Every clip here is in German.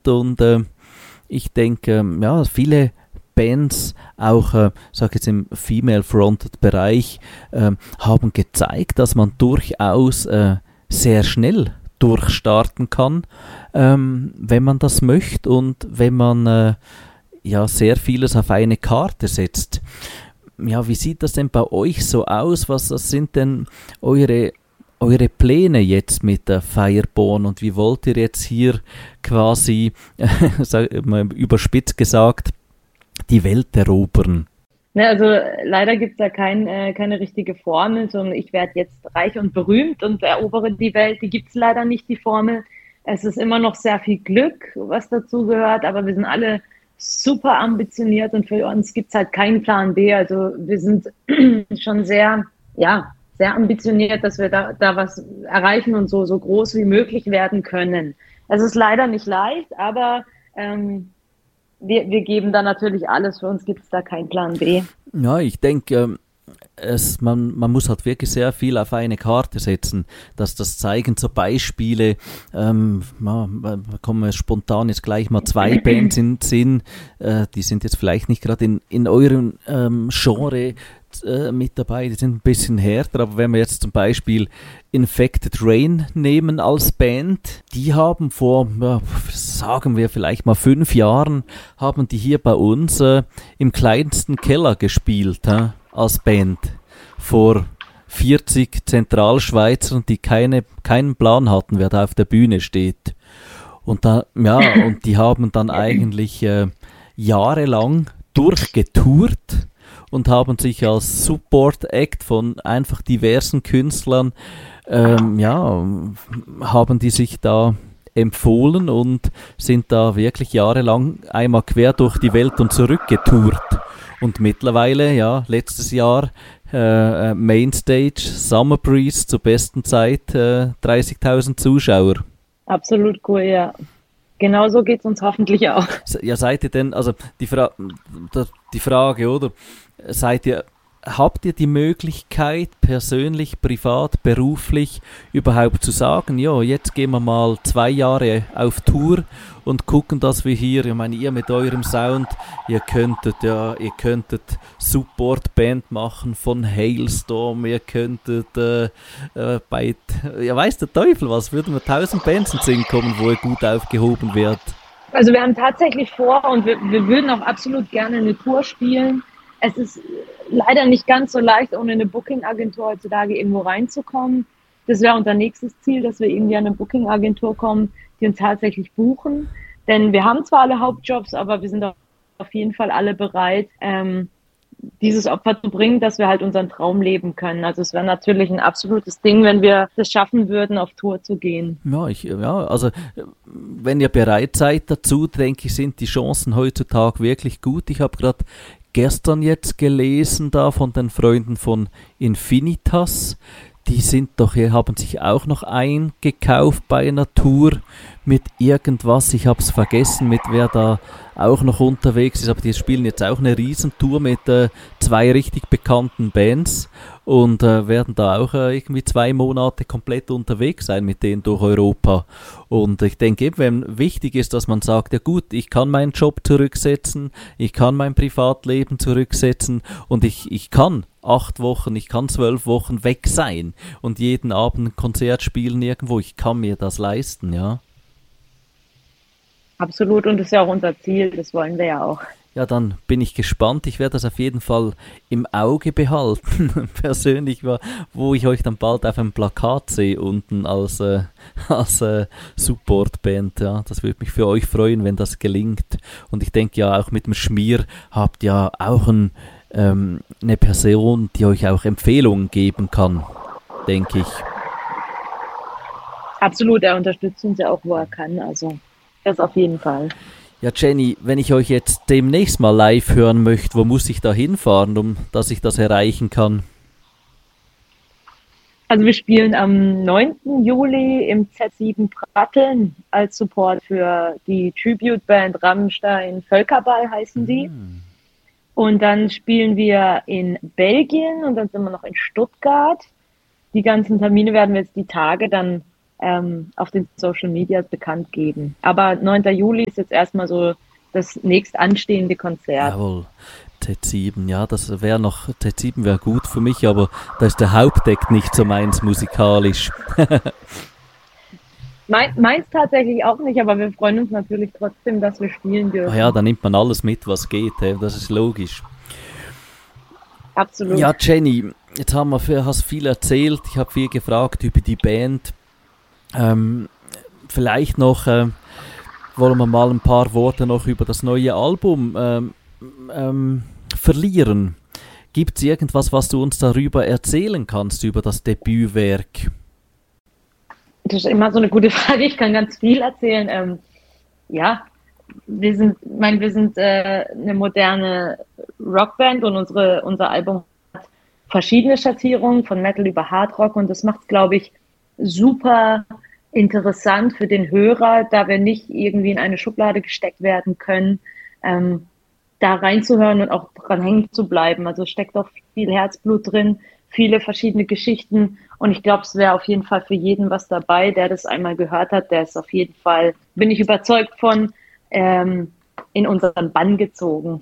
und ich denke, ja, viele Bands, auch sag jetzt im Female-Fronted-Bereich, haben gezeigt, dass man durchaus sehr schnell durchstarten kann, wenn man das möchte und wenn man ja sehr vieles auf eine Karte setzt. Ja, wie sieht das denn bei euch so aus? Was sind denn eure Pläne jetzt mit der Fireborn und wie wollt ihr jetzt hier quasi, überspitzt gesagt, die Welt erobern? Ne, also leider gibt es da keine richtige Formel, sondern ich werde jetzt reich und berühmt und erobere die Welt. Die gibt es leider nicht, die Formel. Es ist immer noch sehr viel Glück, was dazu gehört, aber wir sind alle super ambitioniert und für uns gibt es halt keinen Plan B. Also wir sind schon sehr, ja, sehr ambitioniert, dass wir da was erreichen und so groß wie möglich werden können. Es ist leider nicht leicht, aber wir geben da natürlich alles. Für uns gibt es da keinen Plan B. Ja, ich denke, man muss halt wirklich sehr viel auf eine Karte setzen. Das zeigen so Beispiele, da kommen mir spontan jetzt gleich mal 2 Bands in den Sinn, die sind jetzt vielleicht nicht gerade in eurem Genre mit dabei, die sind ein bisschen härter, aber wenn wir jetzt zum Beispiel Infected Rain nehmen als Band, die haben vor, sagen wir vielleicht mal 5 Jahren, haben die hier bei uns im kleinsten Keller gespielt, als Band, vor 40 Zentralschweizern, die keinen Plan hatten, wer da auf der Bühne steht. Und und die haben dann eigentlich jahrelang durchgetourt und haben sich als Support-Act von einfach diversen Künstlern, haben die sich da empfohlen und sind da wirklich jahrelang einmal quer durch die Welt und zurückgetourt. Und mittlerweile, ja, letztes Jahr Mainstage, Summer Breeze zur besten Zeit, 30.000 Zuschauer. Absolut cool, ja. Genau so geht es uns hoffentlich auch. Ja, seid ihr denn, also die Frage, oder? Habt ihr die Möglichkeit, persönlich, privat, beruflich überhaupt zu sagen, ja, jetzt gehen wir mal 2 Jahre auf Tour und gucken, dass wir hier, ich meine, ihr mit eurem Sound, ihr könntet Support-Band machen von Hailstorm, ihr könntet weiß der Teufel was, würden wir 1000 Bands in den Sinn kommen, wo ihr gut aufgehoben werdet. Also wir haben tatsächlich vor und wir würden auch absolut gerne eine Tour spielen. Es ist leider nicht ganz so leicht, ohne eine Booking-Agentur heutzutage irgendwo reinzukommen. Das wäre unser nächstes Ziel, dass wir irgendwie an eine Booking-Agentur kommen, die uns tatsächlich buchen. Denn wir haben zwar alle Hauptjobs, aber wir sind auf jeden Fall alle bereit, dieses Opfer zu bringen, dass wir halt unseren Traum leben können. Also es wäre natürlich ein absolutes Ding, wenn wir es schaffen würden, auf Tour zu gehen. Also wenn ihr bereit seid dazu, denke ich, sind die Chancen heutzutage wirklich gut. Ich habe gerade gestern jetzt gelesen da von den Freunden von Infinitas, die haben sich auch noch eingekauft bei einer Tour mit irgendwas, ich habe es vergessen, mit wer da auch noch unterwegs ist, aber die spielen jetzt auch eine Riesentour mit 2 richtig bekannten Bands und werden da auch irgendwie 2 Monate komplett unterwegs sein mit denen durch Europa. Und ich denke eben, wenn wichtig ist, dass man sagt, ja gut, ich kann meinen Job zurücksetzen, ich kann mein Privatleben zurücksetzen und ich kann 8 Wochen, ich kann 12 Wochen weg sein und jeden Abend ein Konzert spielen irgendwo, ich kann mir das leisten, ja. Absolut, und das ist ja auch unser Ziel, das wollen wir ja auch. Ja, dann bin ich gespannt. Ich werde das auf jeden Fall im Auge behalten, persönlich, wo ich euch dann bald auf einem Plakat sehe, unten als Supportband. Ja, das würde mich für euch freuen, wenn das gelingt. Und ich denke ja, auch mit dem Schmier habt ihr auch eine Person, die euch auch Empfehlungen geben kann, denke ich. Absolut, er unterstützt uns ja auch, wo er kann, also das auf jeden Fall. Ja, Jenny, wenn ich euch jetzt demnächst mal live hören möchte, wo muss ich da hinfahren, dass ich das erreichen kann? Also wir spielen am 9. Juli im Z7 Pratteln als Support für die Tribute-Band Rammstein Völkerball heißen die. Und dann spielen wir in Belgien und dann sind wir noch in Stuttgart. Die ganzen Termine werden wir jetzt die Tage dann auf den Social Media bekannt geben. Aber 9. Juli ist jetzt erstmal so das nächst anstehende Konzert. Jawohl. T7, ja, T7 wäre gut für mich, aber da ist der Hauptdeck nicht so meins musikalisch. Meins tatsächlich auch nicht, aber wir freuen uns natürlich trotzdem, dass wir spielen dürfen. Ja, da nimmt man alles mit, was geht, das ist logisch. Absolut. Ja, Jenny, jetzt hast viel erzählt, ich habe viel gefragt über die Band. Vielleicht noch wollen wir mal ein paar Worte noch über das neue Album verlieren. Gibt es irgendwas, was du uns darüber erzählen kannst, über das Debütwerk? Das ist immer so eine gute Frage. Ich kann ganz viel erzählen. Ja, wir sind eine moderne Rockband und unser Album hat verschiedene Schattierungen, von Metal über Hardrock, und das macht es, glaube ich, super interessant für den Hörer, da wir nicht irgendwie in eine Schublade gesteckt werden können, da reinzuhören und auch dran hängen zu bleiben. Also steckt auch viel Herzblut drin, viele verschiedene Geschichten, und ich glaube, es wäre auf jeden Fall für jeden was dabei, der das einmal gehört hat, der ist auf jeden Fall, bin ich überzeugt von, in unseren Bann gezogen.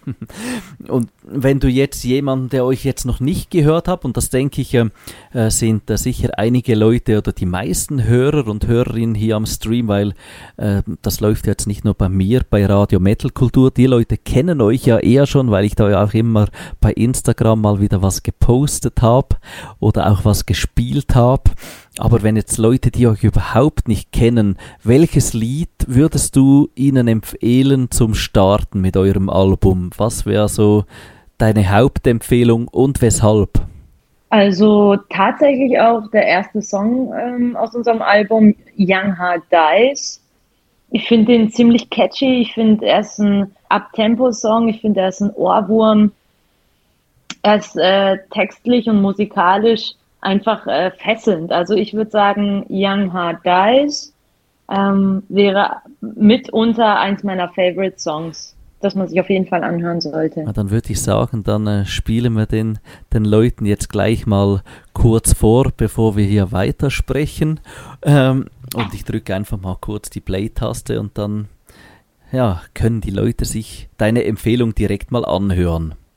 Und wenn du jetzt jemanden, der euch jetzt noch nicht gehört hat, und das denke ich, sind sicher einige Leute oder die meisten Hörer und Hörerinnen hier am Stream, weil das läuft jetzt nicht nur bei mir, bei Radio Metal Kultur, die Leute kennen euch ja eher schon, weil ich da ja auch immer bei Instagram mal wieder was gepostet habe oder auch was gespielt habe. Aber wenn jetzt Leute, die euch überhaupt nicht kennen, welches Lied würdest du ihnen empfehlen zum Starten mit eurem Album? Was wäre so deine Hauptempfehlung und weshalb? Also tatsächlich auch der erste Song aus unserem Album, Young Heart Dies. Ich finde den ziemlich catchy. Ich finde, er ist ein Up-Tempo-Song. Ich finde, er ist ein Ohrwurm. Er ist textlich und musikalisch einfach fesselnd. Also ich würde sagen, Young Heart Dies wäre mitunter eins meiner Favorite Songs, das man sich auf jeden Fall anhören sollte. Na, dann würde ich sagen, dann spielen wir den Leuten jetzt gleich mal kurz vor, bevor wir hier weitersprechen. Und ich drücke einfach mal kurz die Play-Taste und dann können die Leute sich deine Empfehlung direkt mal anhören.